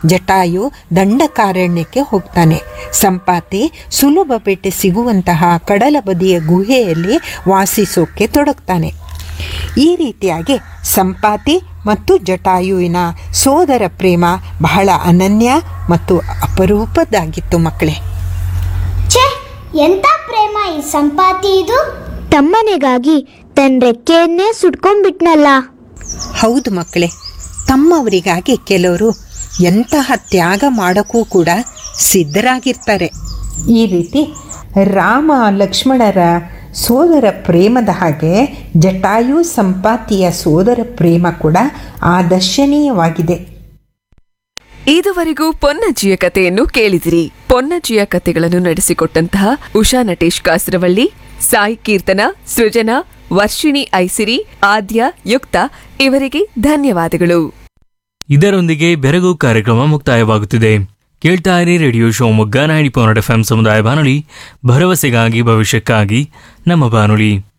ಜಟಾಯು ದಂಡಕಾರಣ್ಯಕ್ಕೆ ಹೋಗ್ತಾನೆ. ಸಂಪಾತಿ ಸುಲಭ ಬೇಟೆ ಸಿಗುವಂತಹ ಕಡಲ ಬದಿಯ ಗುಹೆಯಲ್ಲಿ ವಾಸಿಸೋಕೆ ತೊಡಗ್ತಾನೆ. ಈ ರೀತಿಯಾಗಿ ಸಂಪಾತಿ ಮತ್ತು ಜಟಾಯುವಿನ ಸೋದರ ಪ್ರೇಮ ಬಹಳ ಅನನ್ಯ ಮತ್ತು ಅಪರೂಪದ್ದಾಗಿತ್ತು ಮಕ್ಕಳೇ. ಛೇ, ಎಂಥ ಪ್ರೇಮ ಈ ಸಂಪಾತಿ ಇದು! ತಮ್ಮನೆಗಾಗಿ ತನ್ನ ರೆಕ್ಕೆಯನ್ನೇ ಸುಟ್ಕೊಂಡ್ಬಿಟ್ನಲ್ಲ. ಹೌದು ಮಕ್ಕಳೇ, ತಮ್ಮವರಿಗಾಗಿ ಕೆಲವರು ಎಂತಹ ತ್ಯಾಗ ಮಾಡೋಕ್ಕೂ ಕೂಡ ಸಿದ್ಧರಾಗಿರ್ತಾರೆ. ಈ ರೀತಿ ರಾಮ ಲಕ್ಷ್ಮಣರ ಸೋದರ ಪ್ರೇಮದ ಹಾಗೆ ಜಟಾಯು ಸಂಪಾತಿಯ ಸೋದರ ಪ್ರೇಮ ಕೂಡ ಆದರ್ಶನೀಯವಾಗಿದೆ. ಇದುವರೆಗೂ ಪೊನ್ನಜ್ಜಿಯ ಕಥೆಯನ್ನು ಕೇಳಿದಿರಿ. ಪೊನ್ನಜ್ಜಿಯ ಕಥೆಗಳನ್ನು ನಡೆಸಿಕೊಟ್ಟಂತಹ ಉಷಾ ನಟೇಶ್ ಕಾಸರವಳ್ಳಿ, ಸಾಯಿ ಕೀರ್ತನ, ಸೃಜನಾ, ವರ್ಷಿಣಿ ಐಸಿರಿ, ಆದ್ಯ, ಯುಕ್ತ ಇವರಿಗೆ ಧನ್ಯವಾದಗಳು. ಇದರೊಂದಿಗೆ ಬೆರಗು ಕಾರ್ಯಕ್ರಮ ಮುಕ್ತಾಯವಾಗುತ್ತಿದೆ. ಕೇಳ್ತಾ ಇರಿ ರೇಡಿಯೋ ಶಿವಮೊಗ್ಗ 90.8 FM ಸಮುದಾಯ ಬಾನುಲಿ, ಭರವಸೆಗಾಗಿ ಭವಿಷ್ಯಕ್ಕಾಗಿ ನಮ್ಮ ಬಾನುಲಿ.